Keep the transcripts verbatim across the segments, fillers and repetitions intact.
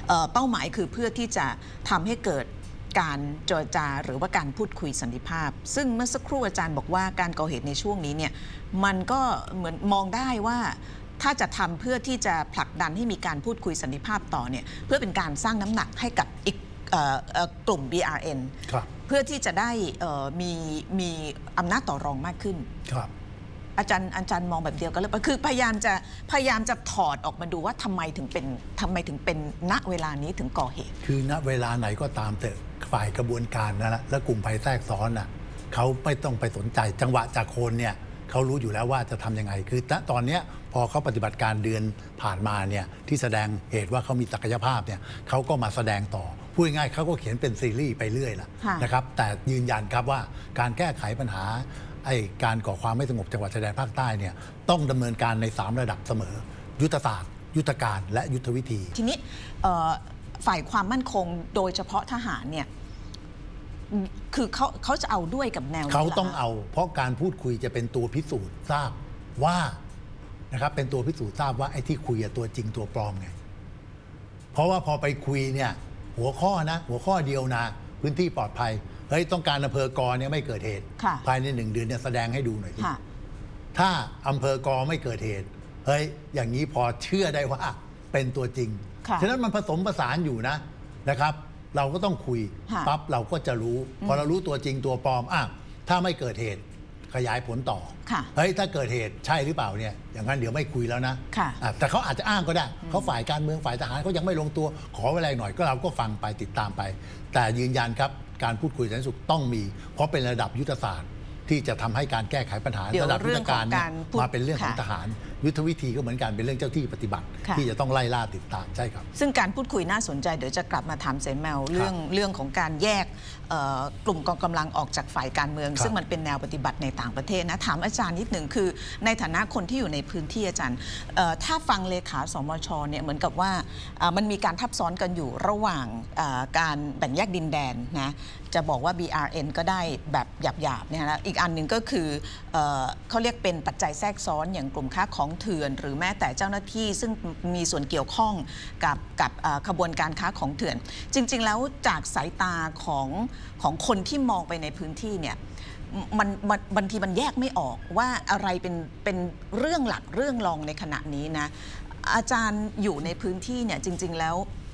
เป้าหมายคือเพื่อที่จะทำให้เกิดการเจรจาหรือว่าการพูดคุยสันติภาพซึ่งเมื่อสักครู่อาจารย์บอกว่าการก่อเหตุในช่วงนี้เนี่ยมันก็เหมือนมองได้ว่าถ้าจะทำเพื่อที่จะผลักดันให้มีการพูดคุยสันติภาพต่อเนี่ยเพื่อเป็นการสร้างน้ำหนักให้กับอีกกลุ่ม บี อาร์ เอ็น เพื่อที่จะได้มีมีอำนาจต่อรองมากขึ้นครับอาจารย์อาจารย์มองแบบเดียวกันเลยคือพยายามจะพยายามจะถอดออกมาดูว่าทำไมถึงเป็นทำไมถึงเป็นณเวลานี้ถึงก่อเหตุคือณเวลาไหนก็ตามแต่ฝ่ายกระบวนการนะและกลุ่มภัยแทรกซ้อนน่ะเขาไม่ต้องไปสนใจจังหวะจากคนเนี่ยเขารู้อยู่แล้วว่าจะทำยังไงคือณตอนนี้พอเขาปฏิบัติการเดือนผ่านมาเนี่ยที่แสดงเหตุว่าเขามีศักยภาพเนี่ยเขาก็มาแสดงต่อพูดง่ายๆเขาก็เขียนเป็นซีรีส์ไปเรื่อยล่ะนะครับแต่ยืนยันครับว่าการแก้ไขปัญหาไอ้การก่อความไม่สงบจังหวัดชายแดนภาคใต้เนี่ยต้องดำเนินการในสามระดับเสมอยุทธศาสตร์ยุทธการและยุทธวิธีทีนี้ฝ่ายความมั่นคงโดยเฉพาะทหารเนี่ยคือเขาเขาจะเอาด้วยกับแนวเขาต้องเอาเพราะการพูดคุยจะเป็นตัวพิสูจน์ทราบว่านะครับเป็นตัวพิสูจน์ทราบว่าไอ้ที่คุยตัวจริงตัวปลอมไงเพราะว่าพอไปคุยเนี่ยหัวข้อนะหัวข้อเดียวนะพื้นที่ปลอดภัยเฮ้ยต้องการอำเภอกอเนี่ยไม่เกิดเหตุภายในหนึ่งเดือนเนี่ยแสดงให้ดูหน่อยสิถ้าอำเภอกอไม่เกิดเหตุเฮ้ยอย่างนี้พอเชื่อได้ว่าเป็นตัวจริงฉะนั้นมันผสมผสานอยู่นะนะครับเราก็ต้องคุยปั๊บเราก็จะรู้พอเรารู้ตัวจริงตัวปลอมอ่ะถ้าไม่เกิดเหตุขยายผลต่อเฮ้ยถ้าเกิดเหตุใช่หรือเปล่าเนี่ยอย่างนั้นเดี๋ยวไม่คุยแล้วนะแต่เขาอาจจะอ้างก็ได้เขาฝ่ายการเมืองฝ่ายทหารเขายังไม่ลงตัวขอเวลาหน่อยก็เราก็ฟังไปติดตามไปแต่ยืนยันครับการพูดคุยสันติสุขต้องมีเพราะเป็นระดับยุทธศาสตร์ที่จะทำให้การแก้ไขปัญหาระดับยุทธการมาเป็นเรื่องของทหารยุทธวิธีก็เหมือนกันเป็นเรื่องเจ้าที่ปฏิบัติที่จะต้องไล่ล่าติดตามใช่ครับซึ่งการพูดคุยน่าสนใจเดี๋ยวจะกลับมาถามเสมแมวเรื่องเรื่องของการแยกกลุ่มกองกำลังออกจากฝ่ายการเมืองซึ่งมันเป็นแนวปฏิบัติในต่างประเทศนะถามอาจารย์นิดหนึ่งคือในฐานะคนที่อยู่ในพื้นที่อาจารย์ถ้าฟังเลขาสมชเนี่ยเหมือนกับว่ามันมีการทับซ้อนกันอยู่ระหว่างการแบ่งแยกดินแดนนะจะบอกว่า บี อาร์ เอ็น ก็ได้แบบหยาบๆเนี่ยนะอีกอันหนึ่งก็คือเขาเรียกเป็นปัจจัยแทรกซ้อนอย่างกลุ่มค้าของเถื่อนหรือแม้แต่เจ้าหน้าที่ซึ่งมีส่วนเกี่ยวข้องกับกับขบวนการค้าของเถื่อนจริงๆแล้วจากสายตาของของคนที่มองไปในพื้นที่เนี่ยมันบางทีมันแยกไม่ออกว่าอะไรเป็นเป็นเรื่องหลักเรื่องรองในขณะนี้นะอาจารย์อยู่ในพื้นที่เนี่ยจริงๆแล้ว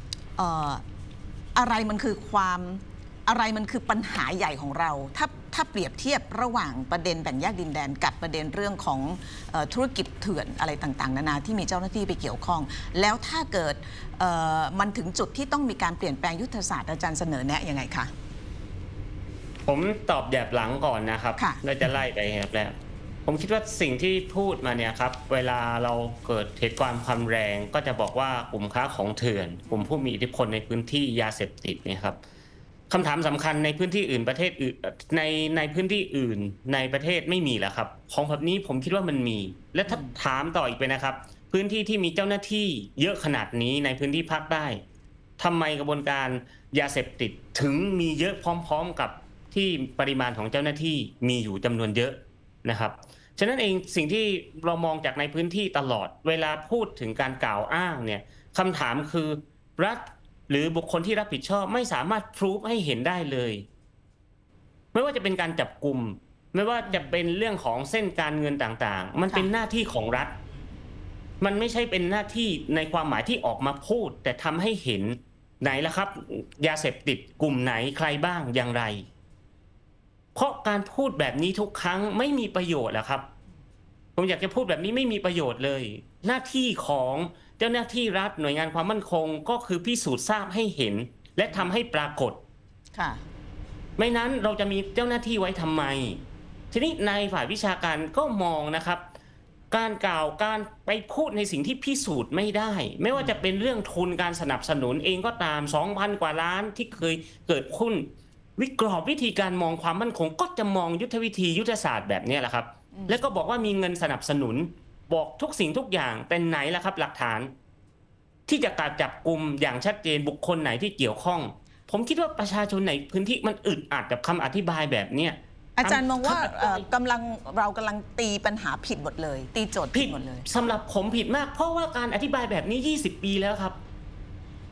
อะไรมันคือความอะไรมันคือปัญหาใหญ่ของเราถ้าถ้าเปรียบเทียบระหว่างประเด็นแบ่งแยกดินแดนกับประเด็นเรื่องของธุรกิจเถื่อนอะไรต่างๆนานาที่มีเจ้าหน้าที่ไปเกี่ยวข้องแล้วถ้าเกิดมันถึงจุดที่ต้องมีการเปลี่ยนแปลงยุทธศาสตร์อาจารย์เสนอแนะยังไงคะผมตอบแบบหลังก่อนนะครับเราจะไล่ไปแบบแรกผมคิดว่าสิ่งที่พูดมาเนี่ยครับเวลาเราเกิดเหตุการณ์ความแรงก็จะบอกว่ากลุ่มค้าของเถื่อนกลุ่มผู้มีอิทธิพลในพื้นที่ยาเสพติดเนี่ยครับคำถามสำคัญในพื้นที่อื่นประเทศอื่นในในพื้นที่อื่นในประเทศไม่มีแล้วครับของแบบนี้ผมคิดว่ามันมีและถ้าถามต่ออีกไปนะครับพื้นที่ที่มีเจ้าหน้าที่เยอะขนาดนี้ในพื้นที่ภาคใต้ทำไมกระบวนการยาเสพติดถึงมีเยอะพร้อมๆกับที่ปริมาณของเจ้าหน้าที่มีอยู่จำนวนเยอะนะครับฉะนั้นเองสิ่งที่เรามองจากในพื้นที่ตลอดเวลาพูดถึงการกล่าวอ้างเนี่ยคำถามคือรัฐหรือบุคคลที่รับผิดชอบไม่สามารถพรูฟให้เห็นได้เลยไม่ว่าจะเป็นการจับกลุ่มไม่ว่าจะเป็นเรื่องของเส้นการเงินต่างๆมันเป็นหน้าที่ของรัฐมันไม่ใช่เป็นหน้าที่ในความหมายที่ออกมาพูดแต่ทำให้เห็นไหนล่ะครับยาเสพติดกลุ่มไหนใครบ้างอย่างไรเพราะการพูดแบบนี้ทุกครั้งไม่มีประโยชน์แหละครับผมอยากจะพูดแบบนี้ไม่มีประโยชน์เลยหน้าที่ของเจ้าหน้าที่รัฐหน่วยงานความมั่นคงก็คือพิสูจน์ทราบให้เห็นและทำให้ปรากฏค่ะไม่นั้นเราจะมีเจ้าหน้าที่ไว้ทำไมทีนี้ในฝ่ายวิชาการก็มองนะครับการกล่าวการไปพูดในสิ่งที่พิสูจน์ไม่ได้ไม่ว่าจะเป็นเรื่องทุนการสนับสนุนเองก็ตาม สองพัน กว่าล้านที่เคยเกิดขึ้นวิกรอบวิธีการมองความมั่นคงก็จะมองยุทธวิธียุทธศาสตร์แบบนี้แหละครับแล้วก็บอกว่ามีเงินสนับสนุนบอกทุกสิ่งทุกอย่างแต่ไหนล่ะครับหลักฐานที่จะการจับกุมอย่างชัดเจนบุคคลไหนที่เกี่ยวข้องผมคิดว่าประชาชนในพื้นที่มันอึดอัดกับคำอธิบายแบบนี้อาจารย์มองว่ากำลังเรากำลังตีปัญหาผิดหมดเลยตีโจทย์ผิดหมดเลยสำหรับผมผิดมากเพราะว่าการอธิบายแบบนี้ยี่สิบปีแล้วครับ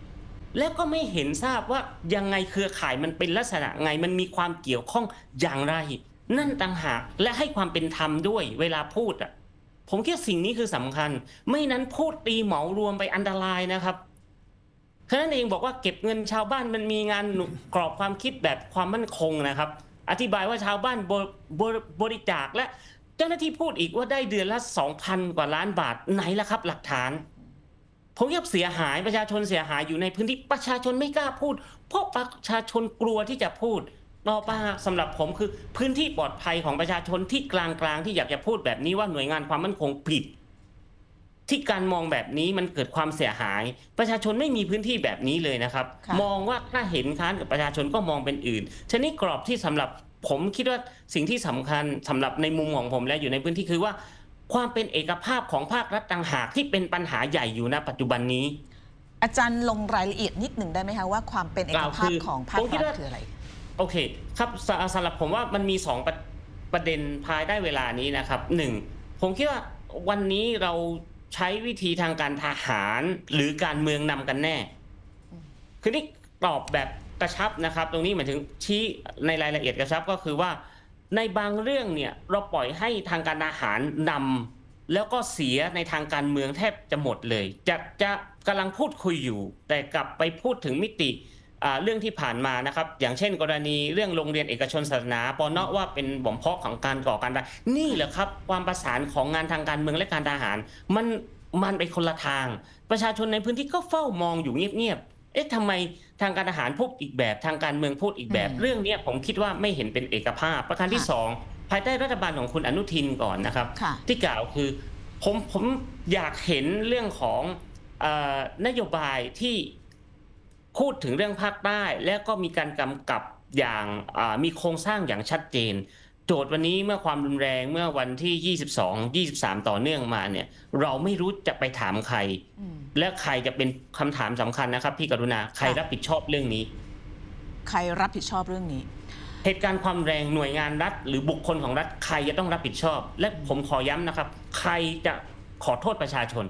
แล้วก็ไม่เห็นทราบว่ายังไงเครือข่ายมันเป็นลักษณะไงมันมีความเกี่ยวข้องอย่างไรนั่นต่างหากและให้ความเป็นธรรมด้วยเวลาพูดอ่ะผมคิดสิ่งนี้คือสำคัญไม่นั้นพูดตีเหมารวมไปอันตรายนะครับฉะนั้นเองบอกว่าเก็บเงินชาวบ้านมันมีงานกรอบความคิดแบบความมั่นคงนะครับอธิบายว่าชาวบ้านบริจาคและเจ้าหน้าที่พูดอีกว่าได้เดือนละ สองพัน กว่าล้านบาทไหนล่ะครับหลักฐานผมยับเสียหายประชาชนเสียหายอยู่ในพื้นที่ประชาชนไม่กล้าพูดเพราะประชาชนกลัวที่จะพูดต่อมาสำหรับผมคือพื้นที่ปลอดภัยของประชาชนที่กลางๆที่อยากจะพูดแบบนี้ว่าหน่วยงานความมั่นคงผิดที่การมองแบบนี้มันเกิดความเสียหายประชาชนไม่มีพื้นที่แบบนี้เลยนะครับมองว่าถ้าเห็นค้านกับประชาชนก็มองเป็นอื่นฉะนั้นกรอบที่สำหรับผมคิดว่าสิ่งที่สำคัญสำหรับในมุมของผมและอยู่ในพื้นที่คือว่าความเป็นเอกภาพของภาครัฐต่างหากที่เป็นปัญหาใหญ่อยู่ณปัจจุบันนี้อาจารย์ลงรายละเอียดนิดหนึ่งได้ไหมคะว่าความเป็นเอกภาพของภาครัฐคืออะไรโอเคครับสำหรับผมว่ามันมีสองประเด็นภายได้เวลานี้นะครับหนึ่งผมคิดว่าวันนี้เราใช้วิธีทางการทหารหรือการเมืองนำกันแน่คือนี่ตอบแบบกระชับนะครับตรงนี้หมายถึงชี้ในรายละเอียดกระชับก็คือว่าในบางเรื่องเนี่ยเราปล่อยให้ทางการทหารนำแล้วก็เสียในทางการเมืองแทบจะหมดเลยจะจะกำลังพูดคุยอยู่แต่กลับไปพูดถึงมิติเรื่องที่ผ่านมานะครับอย่างเช่นกรณีเรื่องโรงเรียนเอกชนศาสนาปนว่าเป็นบ่มเพาะของการก่อการร้ายนี่แหละครับความประสานของงานทางการเมืองและการทหารมันมันไปคนละทางประชาชนในพื้นที่ก็เฝ้ามองอยู่เงียบๆเอ๊ะทำไมทางการทหารพูดอีกแบบทางการเมืองพูดอีกแบบเรื่องนี้ผมคิดว่าไม่เห็นเป็นเอกภาพประการที่สองภายใต้รัฐบาลของคุณอนุทินก่อนนะครับที่กล่าวคือผมผมอยากเห็นเรื่องของนโยบายที่พูดถึงเรื่องภาคใต้และก็มีการกำกับอย่างมีโครงสร้างอย่างชัดเจนโจทย์วันนี้เมื่อความรุนแรงเมื่อวันที่ยี่สิบสอง ยี่สิบสามต่อเนื่องมาเนี่ยเราไม่รู้จะไปถามใครและใครจะเป็นคำถามสำคัญนะครับพี่กรุณาใครรับผิดชอบเรื่องนี้ใครรับผิดชอบเรื่องนี้เหตุการณ์ความแรงหน่วยงานรัฐหรือบุคคลของรัฐใครจะต้องรับผิดชอบและผมขอย้ำนะครับใครจะขอโทษประชาชน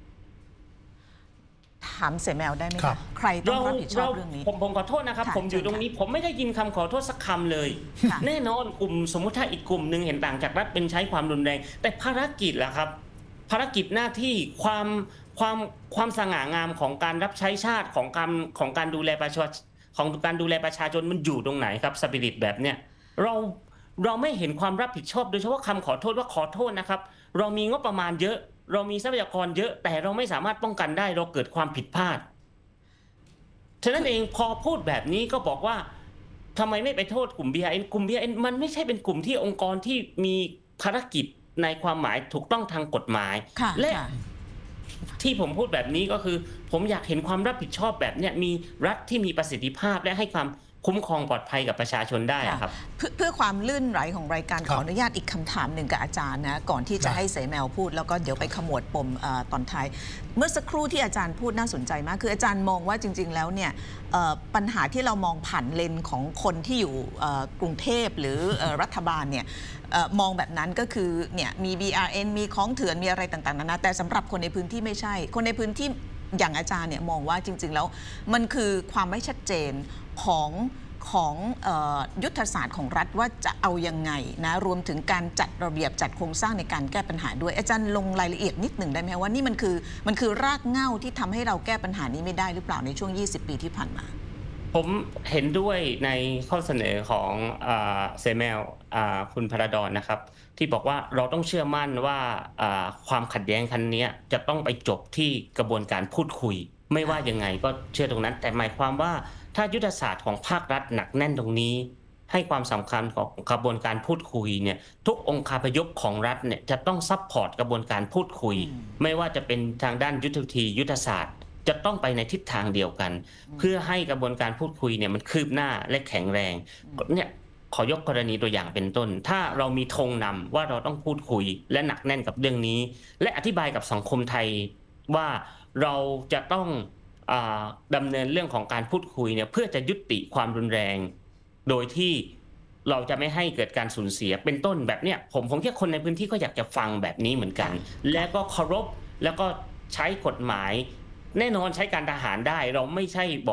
ถามเสแมวได้ไหมคะใครต้องรับผิดชอบเรื่องนี้ผมผมขอโทษนะครับผมอยู่ตรงนี้ผมไม่ได้ยินคำขอโทษสักคำเลยแน่นอนกลุ่มสมมุติถ้าอีกกลุ่มหนึ่งเห็นต่างจากรัฐเป็นใช้ความรุนแรงแต่ภารกิจล่ะครับภารกิจหน้าที่ความความความสง่างามของการรับใช้ชาติของการของการดูแลประชาของการดูแลประชาชนมันอยู่ตรงไหนครับสปิริตแบบเนี้ยเราเราไม่เห็นความรับผิดชอบโดยเฉพาะคำขอโทษว่าขอโทษนะครับเรามีงบประมาณเยอะเรามีทรัพยากรเยอะแต่เราไม่สามารถป้องกันได้เราเกิดความผิดพลาดฉะนั้นเองพอพูดแบบนี้ก็บอกว่าทำไมไม่ไปโทษกลุ่ม บี อาร์ เอ็น กลุ่ม บี อาร์ เอ็น มันไม่ใช่เป็นกลุ่มที่องค์กรที่มีภารกิจในความหมายถูกต้องทางกฎหมายและที่ผมพูดแบบนี้ก็คือผมอยากเห็นความรับผิดชอบแบบนี้มีรัฐที่มีประสิทธิภาพและให้ความคุ้มครองปลอดภัยกับประชาชนได้ครับเพื่อเพื่อความลื่นไหลของรายการขออนุญาตอีกคำถามหนึ่งกับอาจารย์นะก่อนที่จะให้เสแมวพูดแล้วก็เดี๋ยวไปขมวดปมตอนท้ายเมื่อสักครู่ที่อาจารย์พูดน่าสนใจมากคืออาจารย์มองว่าจริงๆแล้วเนี่ยปัญหาที่เรามองผ่านเลนของคนที่อยู่กรุงเทพหรือรัฐบาลเนี่ยมองแบบนั้นก็คือเนี่ยมี บี อาร์ เอ็น มีของเถื่อนมีอะไรต่างๆนานาแต่สำหรับคนในพื้นที่ไม่ใช่คนในพื้นที่อย่างอาจารย์เนี่ยมองว่าจริงๆแล้วมันคือความไม่ชัดเจนของของยุทธศาสตร์ของรัฐว่าจะเอายังไงนะรวมถึงการจัดระเบียบจัดโครงสร้างในการแก้ปัญหาด้วยอาจารย์ลงรายละเอียดนิดหนึ่งได้ไหมว่านี่มันคือมันคือรากเหง้าที่ทำให้เราแก้ปัญหานี้ไม่ได้หรือเปล่าในช่วงยี่สิบปีที่ผ่านมาผมเห็นด้วยในข้อเสนอของเซแมลคุณพระดอนนะครับที่บอกว่าเราต้องเชื่อมั่นว่าความขัดแย้งครั้งนี้จะต้องไปจบที่กระบวนการพูดคุยไม่ว่ายังไงก็เชื่อตรงนั้นแต่หมายความว่าถ้ายุทธศาสตร์ของภาครัฐหนักแน่นตรงนี้ให้ความสำคัญของกระบวนการพูดคุยเนี่ยทุกองค์คาพยพของรัฐเนี่ยจะต้องซัพพอร์ตกระบวนการพูดคุยไม่ว่าจะเป็นทางด้านยุทธวิธียุทธศาสตร์จะต้องไปในทิศทางเดียวกันเพื่อให้กระบวนการพูดคุยเนี่ยมันคืบหน้าและแข็งแรงเนี่ยขอยกกรณีตัวอย่างเป็นต้นถ้าเรามีธงนำว่าเราต้องพูดคุยและหนักแน่นกับเรื่องนี้และอธิบายกับสังคมไทยว่าเราจะต้องดำเนินเรื่องของการพูดคุยเนี่ยเพื่อจะยุติความรุนแรงโดยที่เราจะไม่ให้เกิดการสูญเสียเป็นต้นแบบเนี้ยผมผมคิดคนในพื้นที่ก็อยากจะฟังแบบนี้เหมือนกันและก็เคารพแล้วก็ใช้กฎหมายแน่นอนใช้การทหารได้เราไม่ใช่